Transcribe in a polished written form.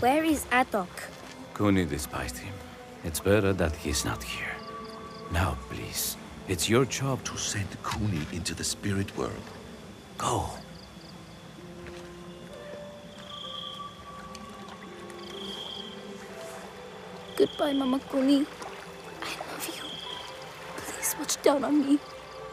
Where is Atok? Kuni despised him. It's better that he's not here. Now, please, it's your job to send Kuni into the spirit world. Go. Goodbye, Mama Kuni. I love you. Please watch down on me.